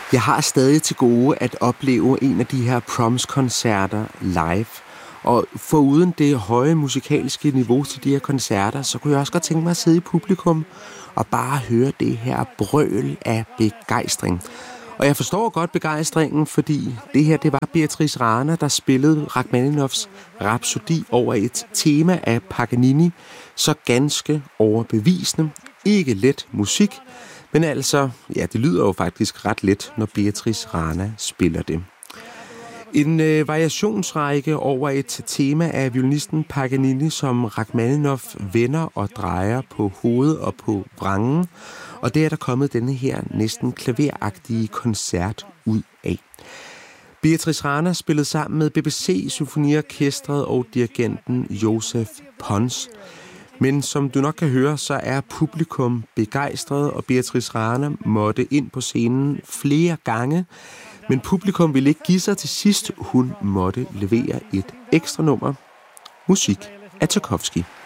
Jeg har stadig til gode at opleve en af de her Proms-koncerter live. Og foruden det høje musikalske niveau til de her koncerter, så kunne jeg også godt tænke mig at sidde i publikum og bare høre det her brøl af begejstring. Og jeg forstår godt begejstringen, fordi det her, det var Beatrice Rana, der spillede Rachmaninoffs Rhapsodi over et tema af Paganini, så ganske overbevisende. Ikke let musik, men altså, ja, det lyder jo faktisk ret let, når Beatrice Rana spiller det. En variationsrække over et tema af violinisten Paganini, som Rachmaninoff vender og drejer på hovedet og på vrangen, og det er der kommet denne her næsten klaveragtige koncert ud af. Beatrice Rana spillede sammen med BBC Symfoniorkestret og dirigenten Joseph Pons. Men som du nok kan høre, så er publikum begejstret, og Beatrice Rana måtte ind på scenen flere gange. Men publikum ville ikke give sig til sidst. Hun måtte levere et ekstra nummer. Musik af Tchaikovsky.